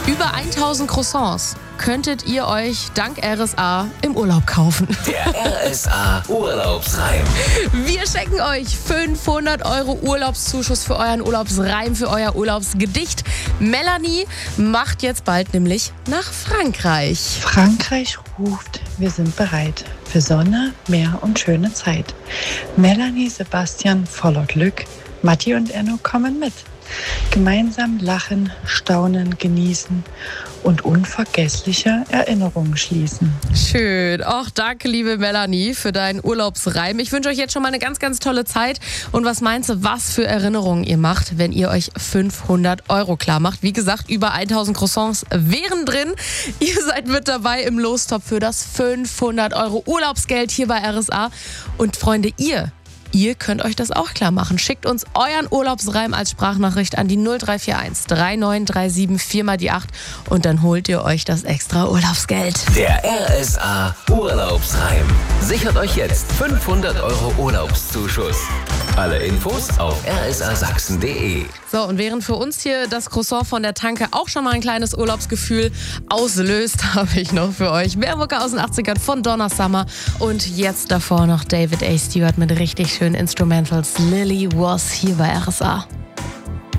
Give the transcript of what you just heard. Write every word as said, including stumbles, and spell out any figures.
Über tausend Croissants könntet ihr euch dank R S A im Urlaub kaufen. Der R S A Urlaubsreim. Wir schenken euch fünfhundert Euro Urlaubszuschuss für euren Urlaubsreim, für euer Urlaubsgedicht. Melanie macht jetzt bald nämlich nach Frankreich. Frankreich ruft, wir sind bereit für Sonne, Meer und schöne Zeit. Melanie, Sebastian voller Glück, Matti und Enno kommen mit. Gemeinsam lachen, staunen, genießen und unvergessliche Erinnerungen schließen. Schön. Och, danke, liebe Melanie, für deinen Urlaubsreim. Ich wünsche euch jetzt schon mal eine ganz, ganz tolle Zeit. Und was meinst du, was für Erinnerungen ihr macht, wenn ihr euch fünfhundert Euro klar macht? Wie gesagt, über tausend Croissants wären drin. Ihr seid mit dabei im Lostopf für das fünfhundert Euro Urlaubsgeld hier bei R S A. Und Freunde, ihr... Ihr könnt euch das auch klar machen. Schickt uns euren Urlaubsreim als Sprachnachricht an die null drei vier eins drei neun drei sieben vier mal die acht und dann holt ihr euch das extra Urlaubsgeld. Der R S A Urlaubsreim. Sichert euch jetzt fünfhundert Euro Urlaubszuschuss. Alle Infos auf r s a sachsen punkt d e. So, und während für uns hier das Croissant von der Tanke auch schon mal ein kleines Urlaubsgefühl auslöst, habe ich noch für euch mehr Mucke aus den achtzigern von Donna Summer und jetzt davor noch David A. Stewart mit richtig schönen Instrumentals. Lily Was hier bei R S A.